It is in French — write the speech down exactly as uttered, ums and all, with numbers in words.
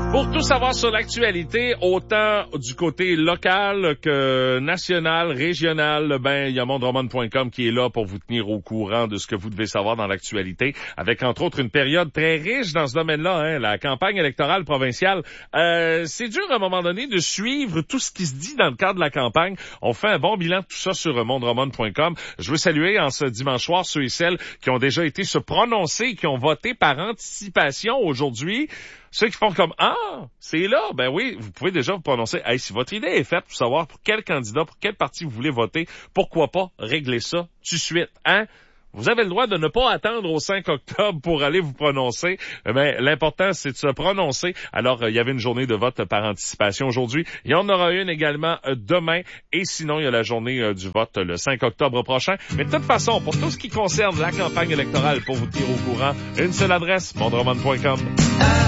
Pour tout savoir sur l'actualité, autant du côté local que national, régional, ben il y a mondroman point com qui est là pour vous tenir au courant de ce que vous devez savoir dans l'actualité, avec entre autres une période très riche dans ce domaine-là, hein, la campagne électorale provinciale. Euh, c'est dur à un moment donné de suivre tout ce qui se dit dans le cadre de la campagne. On fait un bon bilan de tout ça sur mondroman point com. Je veux saluer en ce dimanche soir ceux et celles qui ont déjà été se prononcer, qui ont voté par anticipation aujourd'hui. Ceux qui font comme « Ah, c'est là », ben oui, vous pouvez déjà vous prononcer. Hey, si votre idée est faite pour savoir pour quel candidat, pour quel parti vous voulez voter, pourquoi pas régler ça tout de suite, hein? Vous avez le droit de ne pas attendre au cinq octobre pour aller vous prononcer. Mais l'important, c'est de se prononcer. Alors, il y avait une journée de vote par anticipation aujourd'hui. Il y en aura une également demain. Et sinon, il y a la journée du vote le cinq octobre prochain. Mais de toute façon, pour tout ce qui concerne la campagne électorale, pour vous tenir au courant, une seule adresse, mondroman point com.